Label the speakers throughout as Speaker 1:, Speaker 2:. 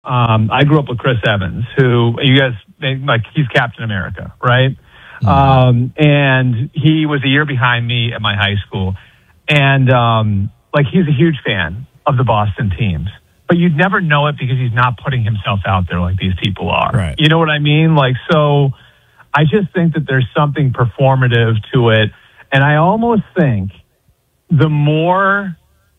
Speaker 1: I grew up with Chris Evans, who you guys like. He's Captain America, right? And he was a year behind me at my high school, and he's a huge fan of the Boston teams. But you'd never know it because he's not putting himself out there like these people are.
Speaker 2: Right.
Speaker 1: You know what I mean? So I just think that there's something performative to it, and I almost think the more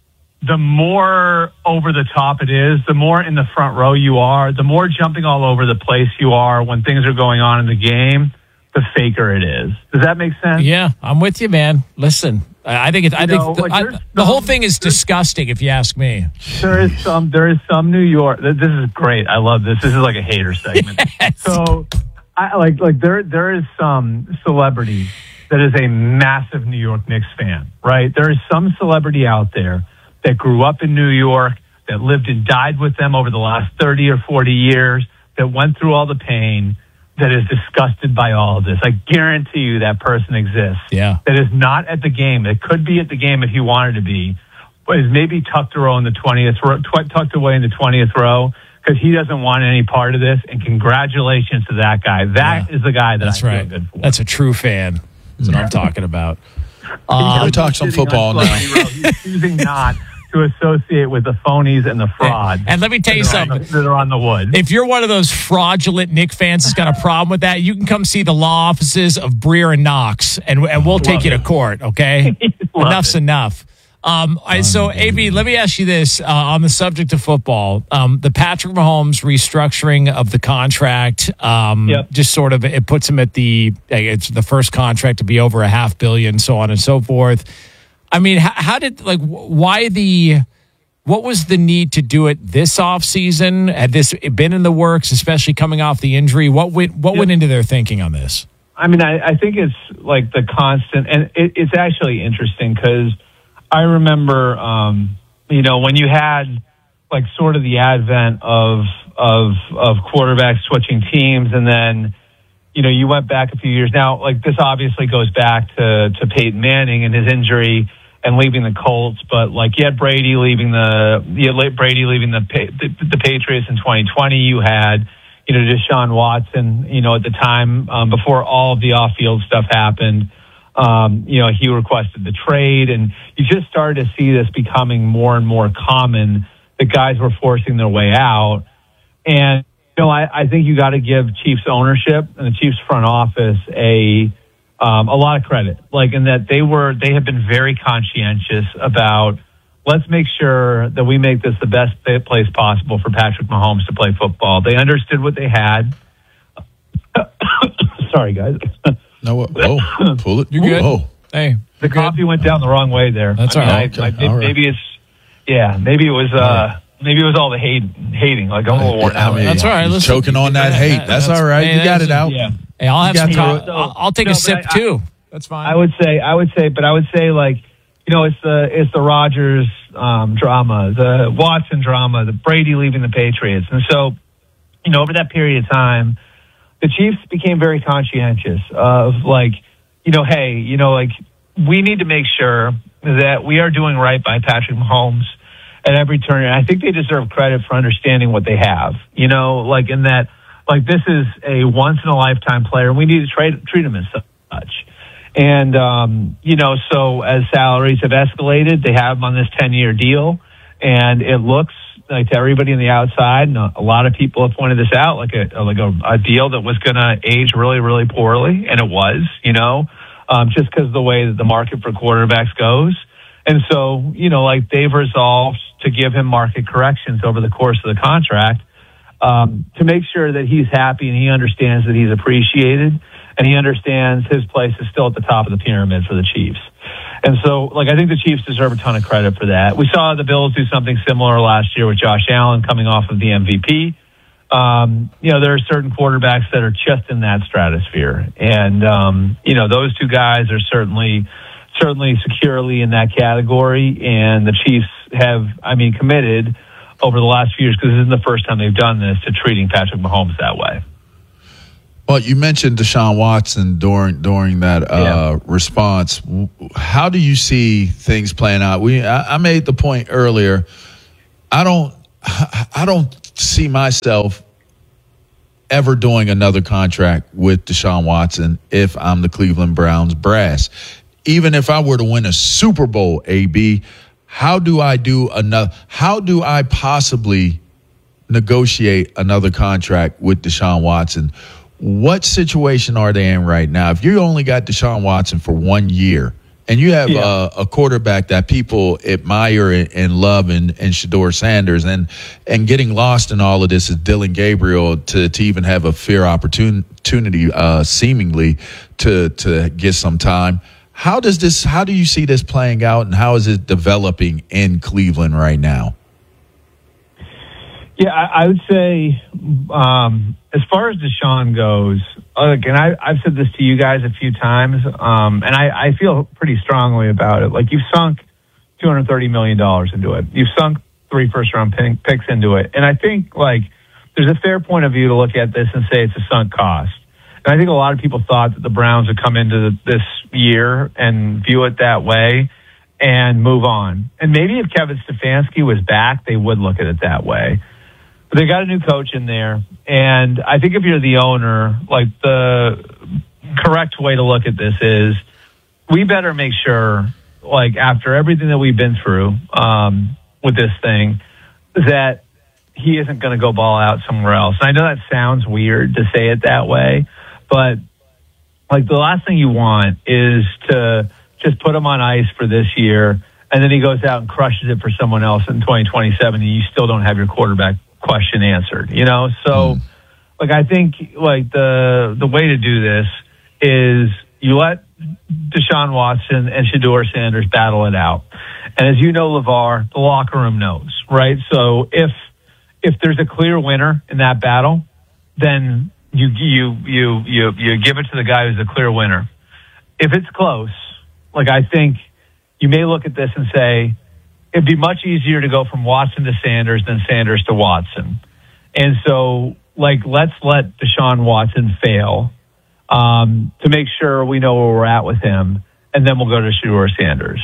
Speaker 1: over the top it is, the more in the front row you are, the more jumping all over the place you are when things are going on in the game, the faker it is. Does that make sense?
Speaker 2: Yeah, I'm with you, man. Listen, the whole thing is disgusting, if you ask me.
Speaker 1: There is some New York. This is great. I love this. This is like a hater segment.
Speaker 2: Yes.
Speaker 1: So, there is some celebrity that is a massive New York Knicks fan, right? There is some celebrity out there that grew up in New York, that lived and died with them over the last 30 or 40 years, that went through all the pain, that is disgusted by all of this. I guarantee you that person exists.
Speaker 2: Yeah.
Speaker 1: That is not at the game. It could be at the game if he wanted to be, but is maybe tucked away in the 20th row because he doesn't want any part of this. And congratulations to that guy. That is the guy that feel good for.
Speaker 2: That's a true fan. That's what I'm talking about.
Speaker 3: We talk some football now.
Speaker 1: He's choosing not to associate with the phonies and the frauds.
Speaker 2: And let me tell you something.
Speaker 1: That are on the wood.
Speaker 2: If you're one of those fraudulent Knick fans that's got a problem with that, you can come see the law offices of Breer and Knox, and we'll take you to court, okay? Enough's enough. So, AB, let me ask you this on the subject of football. The Patrick Mahomes restructuring of the contract, just sort of, it puts him at it's the first contract to be over $500 million, so on and so forth. I mean, what was the need to do it this offseason? Had this been in the works, especially coming off the injury? What went into their thinking on this?
Speaker 1: I mean, I think it's like the constant, and it's actually interesting because I remember, when you had like sort of the advent of quarterbacks switching teams, and then, you went back a few years. Now, like this obviously goes back to Peyton Manning and his injury and leaving the Colts, but like you had Brady leaving the Patriots in 2020. You had, Deshaun Watson, at the time, before all of the off-field stuff happened. He requested the trade, and you just started to see this becoming more and more common. The guys were forcing their way out. And, I think you got to give Chiefs ownership and the Chiefs front office a lot of credit, like in that they have been very conscientious about, let's make sure that we make this the best place possible for Patrick Mahomes to play football. They understood what they had. Sorry, guys.
Speaker 3: No, pull it.
Speaker 2: You're good.
Speaker 3: Oh.
Speaker 2: Hey,
Speaker 1: the coffee went down the wrong way there.
Speaker 2: That's all right.
Speaker 1: Maybe it was all the hating. Like I'm a little worn out.
Speaker 2: That's all right.
Speaker 3: Listen, choking on that hate. That's all right. You got it out.
Speaker 2: Yeah. Hey, I'll have some. I'll take a sip too. That's fine.
Speaker 1: I would say, like, it's the Rodgers drama, the Watson drama, the Brady leaving the Patriots, and so, over that period of time, the Chiefs became very conscientious of like, we need to make sure that we are doing right by Patrick Mahomes at every turn. And I think they deserve credit for understanding what they have, in that, like, this is a once in a lifetime player, and we need to treat him as such. And, so as salaries have escalated, they have him on this 10-year deal, and it looks like to everybody on the outside, and a lot of people have pointed this out, like a deal that was going to age really, really poorly, and it was, just because of the way that the market for quarterbacks goes. And so, they've resolved to give him market corrections over the course of the contract to make sure that he's happy and he understands that he's appreciated and he understands his place is still at the top of the pyramid for the Chiefs. And so, I think the Chiefs deserve a ton of credit for that. We saw the Bills do something similar last year with Josh Allen coming off of the MVP. There are certain quarterbacks that are just in that stratosphere. And, those two guys are certainly securely in that category. And the Chiefs have, committed over the last few years, because this is the first time they've done this, to treating Patrick Mahomes that way.
Speaker 3: Well, you mentioned Deshaun Watson during that response. How do you see things playing out? I made the point earlier. I don't see myself ever doing another contract with Deshaun Watson if I'm the Cleveland Browns brass. Even if I were to win a Super Bowl, AB, how do I possibly negotiate another contract with Deshaun Watson? What situation are they in right now? If you only got Deshaun Watson for 1 year and you have a quarterback that people admire and love and Shedeur Sanders and getting lost in all of this is Dylan Gabriel to even have a fair opportunity seemingly to get some time. How do you see this playing out and how is it developing in Cleveland right now?
Speaker 1: Yeah, I would say as far as Deshaun goes, and I've said this to you guys a few times, and I feel pretty strongly about it. Like, you've sunk $230 million into it. You've sunk 3 first-round picks into it. And I think, like, there's a fair point of view to look at this and say it's a sunk cost. And I think a lot of people thought that the Browns would come into this year and view it that way and move on. And maybe if Kevin Stefanski was back, they would look at it that way. But they got a new coach in there, and I think if you're the owner, like, the correct way to look at this is we better make sure, like, after everything that we've been through with this thing, that he isn't going to go ball out somewhere else. And I know that sounds weird to say it that way, but, like, the last thing you want is to just put him on ice for this year, and then he goes out and crushes it for someone else in 2027, and you still don't have your quarterback question answered, you know? So, like, I think, like, the way to do this is you let Deshaun Watson and Shedeur Sanders battle it out. And as you know, LeVar, the locker room knows, right? So if there's a clear winner in that battle, then you give it to the guy who's the clear winner. If it's close, like, I think you may look at this and say, it'd be much easier to go from Watson to Sanders than Sanders to Watson. And so, like, let's let Deshaun Watson fail to make sure we know where we're at with him, and then we'll go to Shedeur Sanders.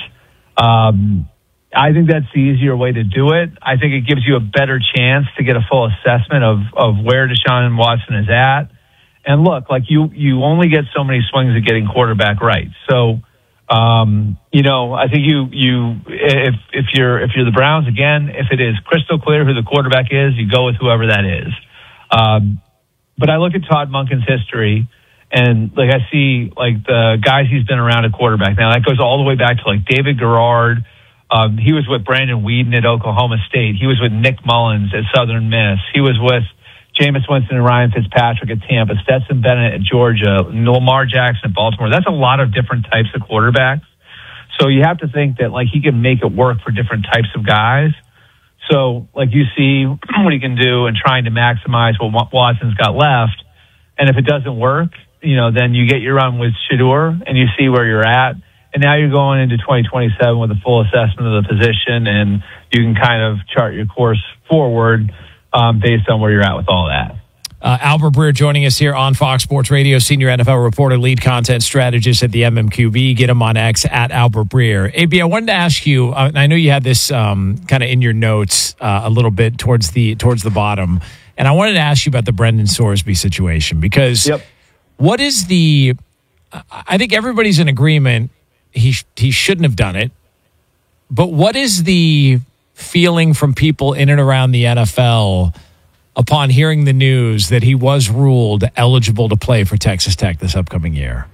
Speaker 1: I think that's the easier way to do it. I think it gives you a better chance to get a full assessment of where Deshaun Watson is at. And look, like, you only get so many swings at getting quarterback right. So, you know, I think if you're the Browns, again, if it is crystal clear who the quarterback is, you go with whoever that is. But I look at Todd Monken's history, and, like, I see, like, the guys he's been around at quarterback. Now, that goes all the way back to, like, David Garrard. He was with Brandon Weeden at Oklahoma State. He was with Nick Mullins at Southern Miss. He was with Jameis Winston and Ryan Fitzpatrick at Tampa, Stetson Bennett at Georgia, Lamar Jackson at Baltimore. That's a lot of different types of quarterbacks. So you have to think that, like, he can make it work for different types of guys. So, like, you see what he can do and trying to maximize what Watson's got left. And if it doesn't work, you know, then you get your run with Shedeur and you see where you're at. And now you're going into 2027 with a full assessment of the position, and you can kind of chart your course forward based on where you're at with all that.
Speaker 2: Albert Breer joining us here on Fox Sports Radio, senior NFL reporter, lead content strategist at the MMQB. Get him on X at Albert Breer. AB, I wanted to ask you, I know you had this kind of in your notes a little bit towards the bottom, and I wanted to ask you about the Brendan Sorsby situation because what is the – I think everybody's in agreement he shouldn't have done it, but what is the feeling from people in and around the NFL – upon hearing the news that he was ruled eligible to play for Texas Tech this upcoming year?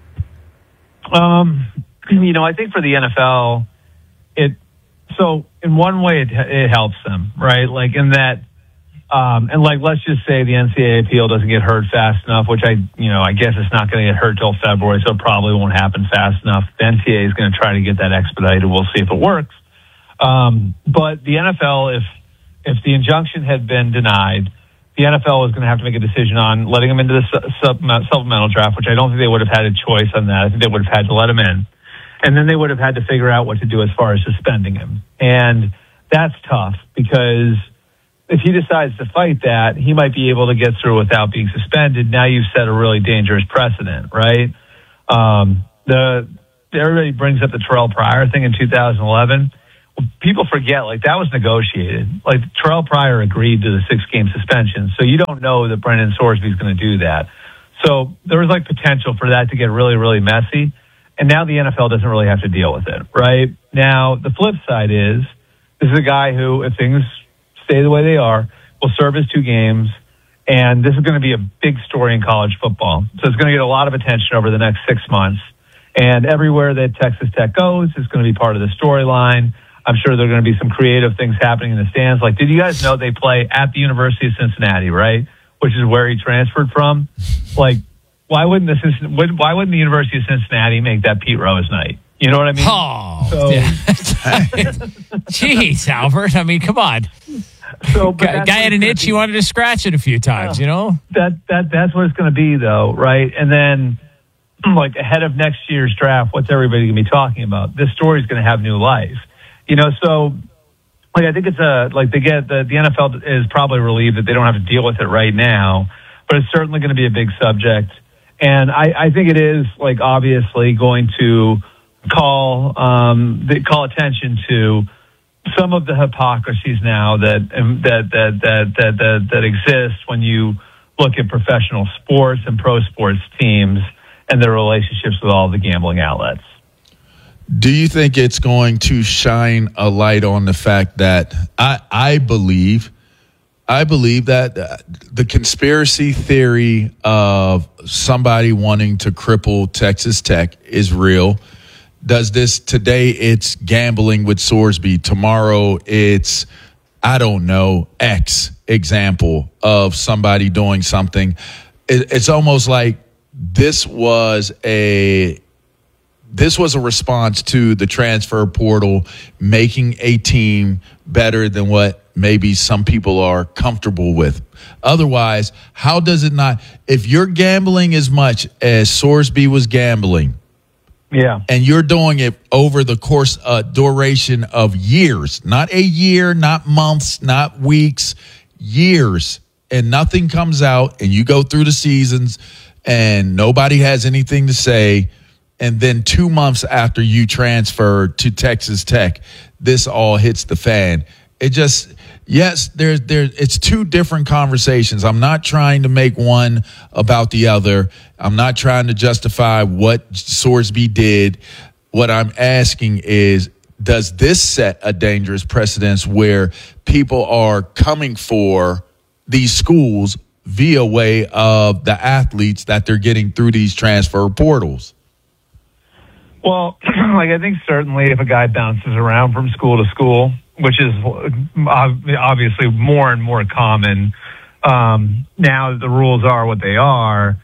Speaker 1: You know, I think for the NFL, so in one way it helps them, right? Like, in that, and, like, let's just say the NCAA appeal doesn't get heard fast enough, which I guess it's not going to get heard till February, so it probably won't happen fast enough. The NCAA is going to try to get that expedited. We'll see if it works. But the NFL, if the injunction had been denied, the NFL is going to have to make a decision on letting him into the supplemental draft, which I don't think they would have had a choice on that. I think they would have had to let him in. And then they would have had to figure out what to do as far as suspending him. And that's tough because if he decides to fight that, he might be able to get through without being suspended. Now you've set a really dangerous precedent, right? Everybody brings up the Terrell Pryor thing in 2011. people forget, like, that was negotiated. Like, Terrell Pryor agreed to the 6-game suspension, so you don't know that Brendan Sorsby is going to do that. So there was, like, potential for that to get really, really messy, and now the NFL doesn't really have to deal with it, right? Now, the flip side is, this is a guy who, if things stay the way they are, will serve his 2 games, and this is going to be a big story in college football. So it's going to get a lot of attention over the next 6 months, and everywhere that Texas Tech goes is going to be part of the storyline. I'm sure there are going to be some creative things happening in the stands. Like, did you guys know they play at the University of Cincinnati, right? Which is where he transferred from. Like, why wouldn't the University of Cincinnati make that Pete Rose night? You know what I mean?
Speaker 2: Oh, so, yeah. Jeez, Albert. I mean, come on. So, guy had an itch. He wanted to scratch it a few times. You know
Speaker 1: that's what it's going to be, though, right? And then, like, ahead of next year's draft, what's everybody going to be talking about? This story is going to have new life. You know, so, like, I think it's the NFL is probably relieved that they don't have to deal with it right now, but it's certainly going to be a big subject. And I think it is, like, obviously going to call attention to some of the hypocrisies now that exist when you look at professional sports and pro sports teams and their relationships with all the gambling outlets.
Speaker 3: Do you think it's going to shine a light on the fact that I believe that the conspiracy theory of somebody wanting to cripple Texas Tech is real? Does this today? It's gambling with Sorsby. Tomorrow, it's, I don't know, X example of somebody doing something. It's almost like this was a response to the transfer portal making a team better than what maybe some people are comfortable with. Otherwise, how does it not? If you're gambling as much as Sorsby was gambling,
Speaker 1: yeah,
Speaker 3: and you're doing it over the course, duration of years, not a year, not months, not weeks, years, and nothing comes out, and you go through the seasons, and nobody has anything to say, and then 2 months after you transfer to Texas Tech, this all hits the fan. It just, yes, it's 2 different conversations. I'm not trying to make one about the other. I'm not trying to justify what Sorsby did. What I'm asking is, does this set a dangerous precedence where people are coming for these schools via way of the athletes that they're getting through these transfer portals?
Speaker 1: Well, like, I think certainly if a guy bounces around from school to school, which is obviously more and more common now that the rules are what they are,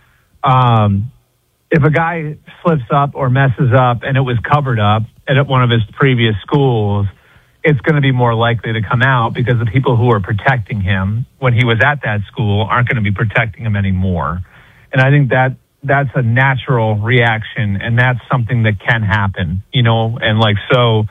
Speaker 1: if a guy slips up or messes up and it was covered up at one of his previous schools, it's going to be more likely to come out because the people who are protecting him when he was at that school aren't going to be protecting him anymore. And I think that's a natural reaction, and that's something that can happen, you know. And like, so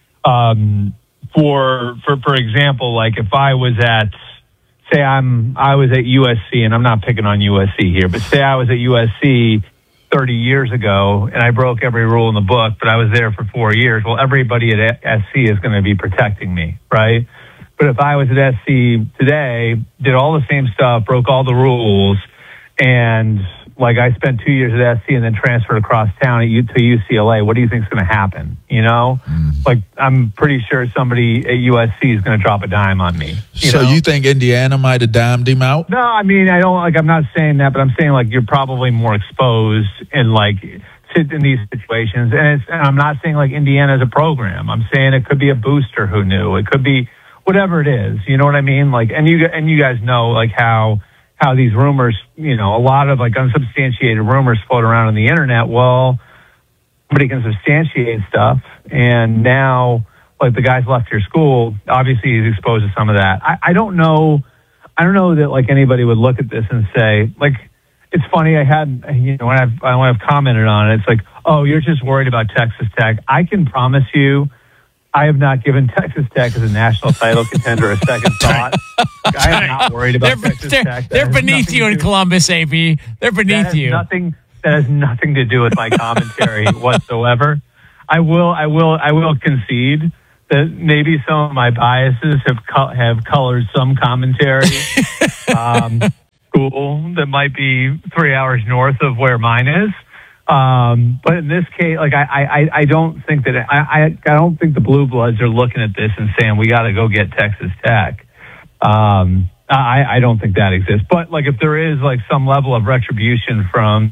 Speaker 1: for example, like if I was at, say I was at USC, and I'm not picking on USC here, but say I was at USC 30 years ago and I broke every rule in the book, but I was there for 4 years. Well, everybody at SC is going to be protecting me, right? But if I was at SC today, did all the same stuff, broke all the rules, and like I spent 2 years at SC and then transferred across town to UCLA, what do you think is going to happen? You know, like I'm pretty sure somebody at USC is going to drop a dime on me.
Speaker 3: You think Indiana might have dimed him out?
Speaker 1: No, I mean, I'm not saying that, but I'm saying like you're probably more exposed in these situations. And I'm not saying like Indiana is a program. I'm saying it could be a booster who knew. It could be whatever it is. You know what I mean? Like, and you guys know like how these rumors, you know, a lot of like unsubstantiated rumors float around on the internet. Well, somebody can substantiate stuff, and now like the guy's left your school, obviously he's exposed to some of that. I don't know that like anybody would look at this and say, like, it's funny. I had, you know, when I've commented on it, it's like, oh, you're just worried about Texas Tech. I can promise you, I have not given Texas Tech as a national title contender a second thought. I am not worried about Texas Tech.
Speaker 2: They're beneath you in Columbus, AB. They're beneath you.
Speaker 1: That has nothing to do with my commentary whatsoever. I will concede that maybe some of my biases have colored some commentary. School that might be 3 hours north of where mine is. But in this case, like I don't think that I don't think the Blue Bloods are looking at this and saying we got to go get Texas Tech. I don't think that exists. But like if there is like some level of retribution from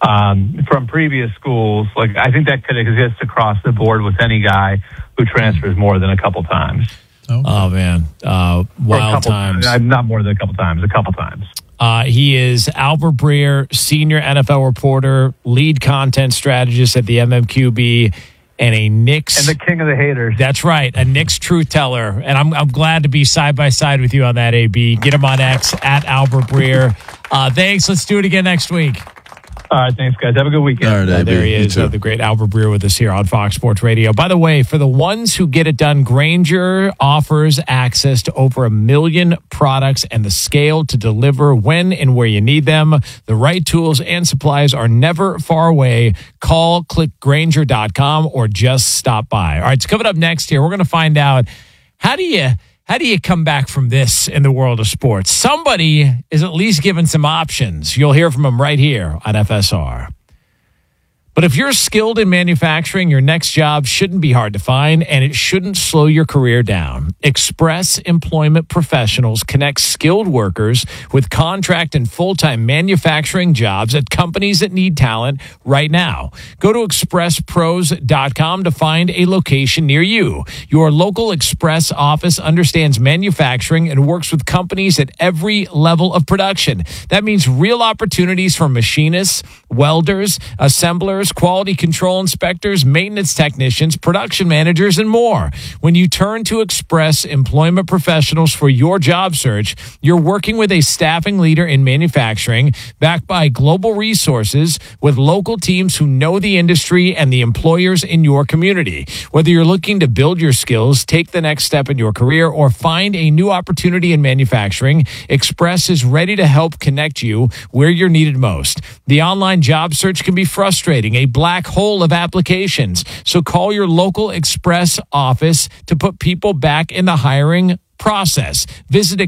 Speaker 1: previous schools, like I think that could exist across the board with any guy who transfers more than a couple times.
Speaker 2: Oh man, wild times.
Speaker 1: Not more than a couple times. A couple times.
Speaker 2: He is Albert Breer, senior NFL reporter, lead content strategist at the MMQB, and a Knicks.
Speaker 1: And the king of the haters.
Speaker 2: That's right, a Knicks truth teller. And I'm glad to be side by side with you on that, AB. Get him on X, at Albert Breer. Thanks. Let's do it again next week.
Speaker 1: All right, thanks, guys. Have a good weekend.
Speaker 3: All right,
Speaker 2: there he is, the great Albert Breer with us here on Fox Sports Radio. By the way, for the ones who get it done, Grainger offers access to over 1 million products and the scale to deliver when and where you need them. The right tools and supplies are never far away. Call, click Grainger.com, or just stop by. All right, so coming up next here, we're going to find out how do you come back from this in the world of sports? Somebody is at least given some options. You'll hear from him right here on FSR. But if you're skilled in manufacturing, your next job shouldn't be hard to find, and it shouldn't slow your career down. Express Employment Professionals connects skilled workers with contract and full-time manufacturing jobs at companies that need talent right now. Go to expresspros.com to find a location near you. Your local Express office understands manufacturing and works with companies at every level of production. That means real opportunities for machinists, welders, assemblers, quality control inspectors, maintenance technicians, production managers, and more. When you turn to Express Employment Professionals for your job search, you're working with a staffing leader in manufacturing, backed by global resources with local teams who know the industry and the employers in your community. Whether you're looking to build your skills, take the next step in your career, or find a new opportunity in manufacturing, Express is ready to help connect you where you're needed most. The online job search can be frustrating, a black hole of applications. So call your local Express office to put people back in the hiring process. Visit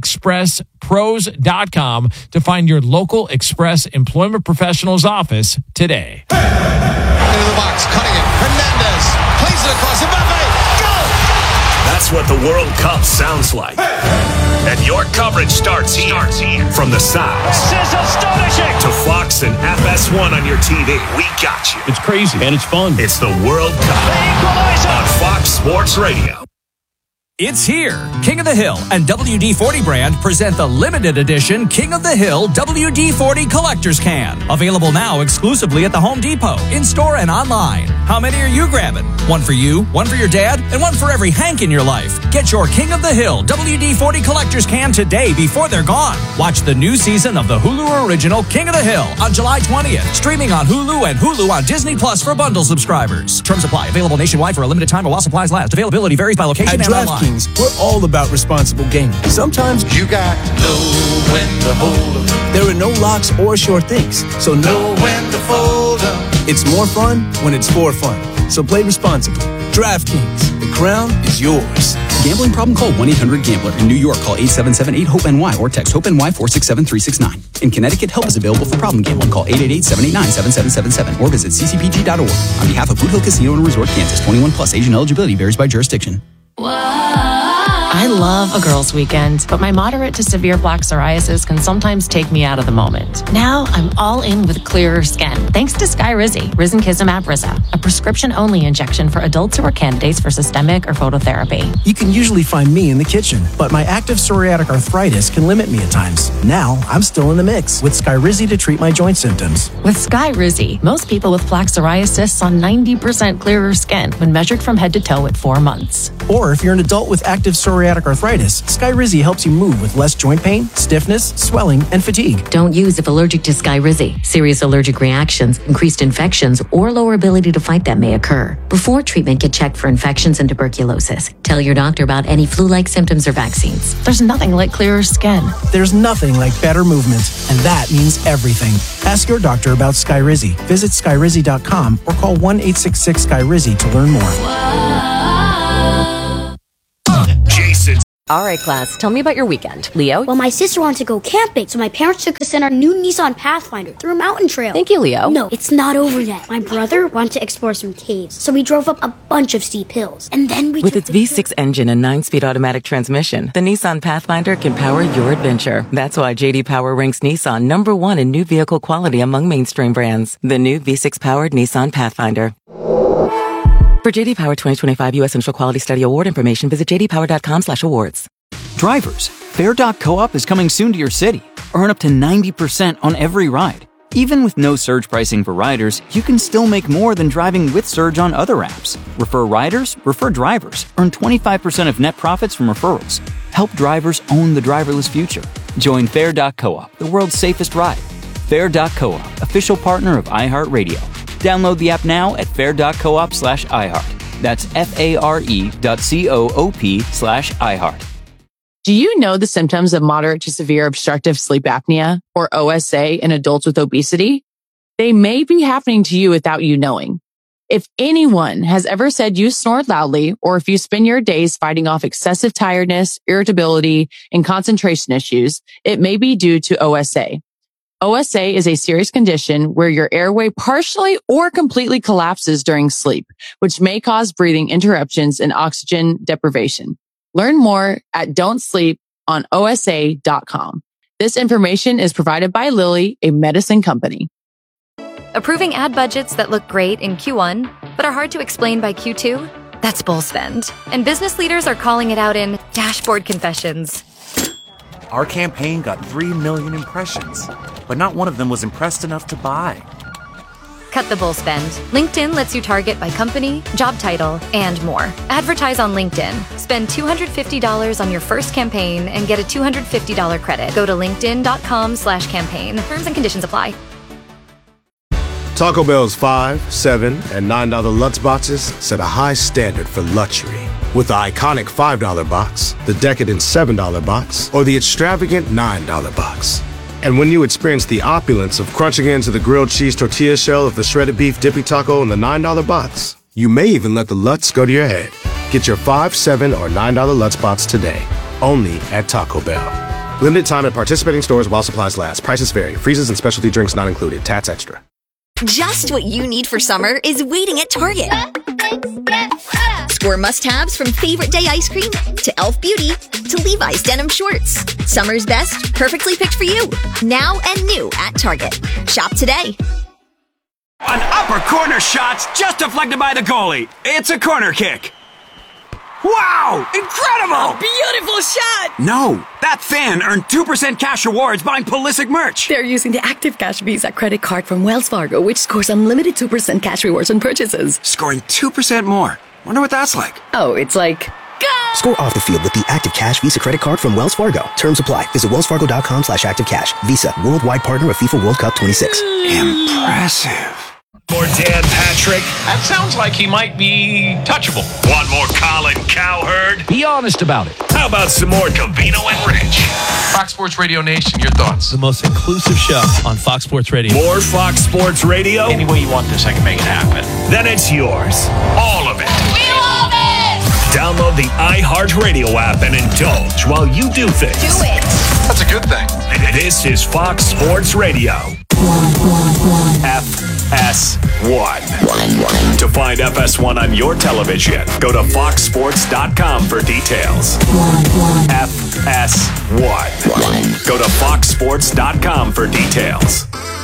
Speaker 2: expresspros.com to find your local Express Employment Professionals office today.
Speaker 4: Into the box, cutting it. Hernandez plays it across Mbappe. Go!
Speaker 5: That's what the World Cup sounds like. And your coverage starts here. From the sides
Speaker 6: This is astonishing.
Speaker 5: to Fox and FS1 on your TV. We got you.
Speaker 6: It's crazy and it's fun.
Speaker 5: It's the World Cup on Fox Sports Radio.
Speaker 7: It's here. King of the Hill and WD-40 brand present the limited edition King of the Hill WD-40 Collector's Can. Available now exclusively at the Home Depot, in-store and online. How many are you grabbing? One for you, one for your dad, and one for every Hank in your life. Get your King of the Hill WD-40 Collector's Can today before they're gone. Watch the new season of the Hulu original King of the Hill on July 20th. Streaming on Hulu and Hulu on Disney Plus for bundle subscribers. Terms apply. Available nationwide for a limited time or while supplies last. Availability varies by location and online.
Speaker 8: We're all about responsible gaming. Sometimes
Speaker 4: You got to know when to hold 'em.
Speaker 8: there are no locks or sure things, so
Speaker 4: Know when to fold 'em.
Speaker 8: it's more fun when it's for fun. So play responsibly. DraftKings, the crown is yours.
Speaker 9: Gambling problem? Call 1-800-GAMBLER. In New York, call 877-8-HOPE-NY or text HOPE-NY 467-369. In Connecticut, help is available for problem gambling. Call 888-789-7777 or visit ccpg.org. On behalf of Boot Hill Casino and Resort, Kansas, 21 plus. Age and eligibility varies by jurisdiction.
Speaker 10: I love a girls' weekend, but my moderate to severe plaque psoriasis can sometimes take me out of the moment. Now I'm all in with clearer skin, thanks to Skyrizi, risankizumab Riza, a prescription-only injection for adults who are candidates for systemic or phototherapy.
Speaker 11: You can usually find me in the kitchen, but my active psoriatic arthritis can limit me at times. Now I'm still in the mix with Skyrizi to treat my joint symptoms.
Speaker 10: With Skyrizi, most people with plaque psoriasis saw 90% clearer skin when measured from head to toe at 4 months.
Speaker 11: Or if you're an adult with active psoriatic arthritis, Skyrizi helps you move with less joint pain, stiffness, swelling, and fatigue.
Speaker 12: Don't use if allergic to Skyrizi. Serious allergic reactions, increased infections, or lower ability to fight them may occur. Before treatment, get checked for infections and tuberculosis. Tell your doctor about any flu-like symptoms or vaccines.
Speaker 10: There's nothing like clearer skin.
Speaker 11: There's nothing like better movement, and that means everything. Ask your doctor about Skyrizi. Visit Skyrizi.com or call 1-866-SKYRIZI to learn more.
Speaker 10: All right, class, tell me about your weekend. Leo?
Speaker 13: Well, my sister wanted to go camping, so my parents took us in our new Nissan Pathfinder through a mountain trail.
Speaker 10: Thank you, Leo.
Speaker 13: No, it's not over yet. My brother wanted to explore some caves, so we drove up a bunch of steep hills. And then we
Speaker 14: With its V6 engine and 9-speed automatic transmission, the Nissan Pathfinder can power your adventure. That's why J.D. Power ranks Nissan #1 in new vehicle quality among mainstream brands. The new V6-powered Nissan Pathfinder. For J.D. Power 2025 U.S. Initial Quality Study Award information, visit jdpower.com/awards.
Speaker 15: Drivers, Fare.coop is coming soon to your city. Earn up to 90% on every ride. Even with no surge pricing for riders, you can still make more than driving with Surge on other apps. Refer riders, refer drivers. Earn 25% of net profits from referrals. Help drivers own the driverless future. Join Fare.coop, the world's safest ride. Fare.coop, official partner of iHeartRadio. Download the app now at fare.coop/iHeart. That's FARE.coop/iHeart.
Speaker 16: Do you know the symptoms of moderate to severe obstructive sleep apnea, or OSA, in adults with obesity? They may be happening to you without you knowing. If anyone has ever said you snore loudly, or if you spend your days fighting off excessive tiredness, irritability, and concentration issues, it may be due to OSA. OSA is a serious condition where your airway partially or completely collapses during sleep, which may cause breathing interruptions and oxygen deprivation. Learn more at don'tsleeponosa.com. This information is provided by Lilly, a medicine company.
Speaker 17: Approving ad budgets that look great in Q1, but are hard to explain by Q2? That's bull spend. And business leaders are calling it out in dashboard confessions.
Speaker 18: Our campaign got 3 million impressions, but not one of them was impressed enough to buy.
Speaker 17: Cut the bull spend. LinkedIn lets you target by company, job title, and more. Advertise on LinkedIn. Spend $250 on your first campaign and get a $250 credit. Go to linkedin.com/campaign. Terms and conditions apply.
Speaker 19: Taco Bell's $5, $7, and $9 Lutz boxes set a high standard for luxury. With the iconic $5 box, the decadent $7 box, or the extravagant $9 box. And when you experience the opulence of crunching into the grilled cheese tortilla shell of the shredded beef dippy taco in the $9 box, you may even let the Lutz go to your head. Get your $5, $7, or $9 Lutz box today, only at Taco Bell. Limited time at participating stores while supplies last. Prices vary. Freezes and specialty drinks not included. Tats extra.
Speaker 20: Just what you need for summer is waiting at Target. Score must-haves from Favorite Day ice cream to Elf Beauty to Levi's denim shorts. Summer's best, perfectly picked for you. Now and new at Target. Shop today.
Speaker 21: An upper corner shot's just deflected by the goalie. It's a corner kick. Wow! Incredible!
Speaker 22: A beautiful shot!
Speaker 21: No, that fan earned 2% cash rewards buying Pulisic merch.
Speaker 22: They're using the Active Cash Visa credit card from Wells Fargo, which scores unlimited 2% cash rewards on purchases.
Speaker 21: Scoring 2% more. Wonder what that's like.
Speaker 22: Oh, it's like...
Speaker 23: Go! Score off the field with the Active Cash Visa credit card from Wells Fargo. Terms apply. Visit wellsfargo.com/activecash. Visa, worldwide partner of FIFA World Cup 26.
Speaker 21: Impressive.
Speaker 5: More Dan Patrick. That sounds like he might be touchable. Want more Colin Cowherd?
Speaker 24: Be honest about it.
Speaker 5: How about some more Covino and Rich?
Speaker 25: Fox Sports Radio Nation, your thoughts?
Speaker 24: The most inclusive show on Fox Sports Radio.
Speaker 5: More Fox Sports Radio?
Speaker 25: Any way you want this, I can make it happen.
Speaker 5: Then it's yours. All of it.
Speaker 22: We love it!
Speaker 5: Download the iHeartRadio app and indulge while you do things.
Speaker 22: Do it!
Speaker 25: That's a good thing.
Speaker 5: This is Fox Sports Radio. FS1. To find FS1 on your television, go to foxsports.com for details. FS1. Go to foxsports.com for details.